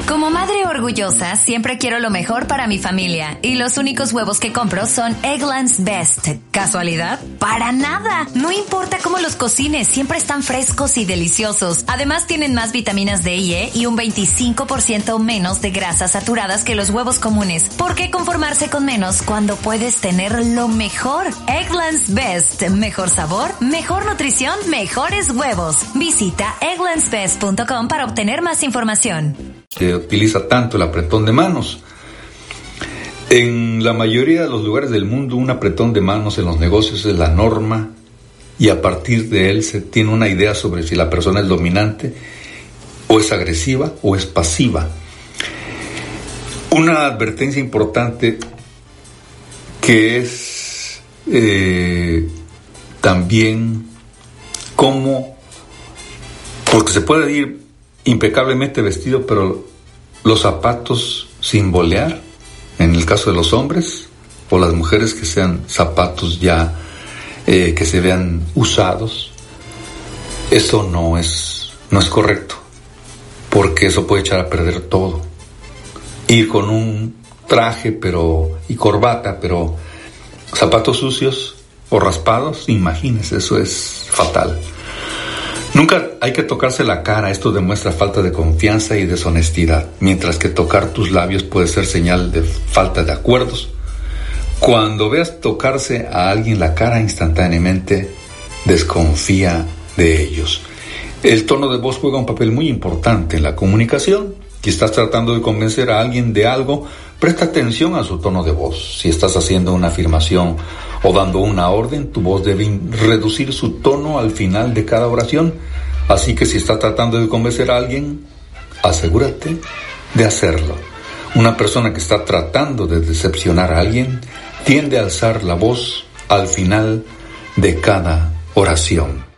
Como madre orgullosa, siempre quiero lo mejor para mi familia. Y los únicos huevos que compro son Eggland's Best. ¿Casualidad? ¡Para nada! No importa cómo los cocines, siempre están frescos y deliciosos. Además, tienen más vitaminas D y E y un 25% menos de grasas saturadas que los huevos comunes. ¿Por qué conformarse con menos cuando puedes tener lo mejor? Eggland's Best. Mejor sabor, mejor nutrición, mejores huevos. Visita egglandsbest.com para obtener más información. Se utiliza tanto el apretón de manos. En la mayoría de los lugares del mundo, un apretón de manos en los negocios es la norma, y a partir de él se tiene una idea sobre si la persona es dominante, o es agresiva, o es pasiva. Una advertencia importante que es también cómo, porque se puede ir impecablemente vestido, pero los zapatos sin bolear, en el caso de los hombres, o las mujeres, que sean zapatos ya que se vean usados, eso no es correcto, porque eso puede echar a perder todo. Ir con un traje y corbata, pero zapatos sucios o raspados, imagínense, eso es fatal. Nunca hay que tocarse la cara, esto demuestra falta de confianza y deshonestidad, mientras que tocar tus labios puede ser señal de falta de acuerdos. Cuando veas tocarse a alguien la cara, instantáneamente desconfía de ellos. El tono de voz juega un papel muy importante en la comunicación. Si estás tratando de convencer a alguien de algo, presta atención a su tono de voz. Si estás haciendo una afirmación o dando una orden, tu voz debe reducir su tono al final de cada oración. Así que si estás tratando de convencer a alguien, asegúrate de hacerlo. Una persona que está tratando de decepcionar a alguien tiende a alzar la voz al final de cada oración.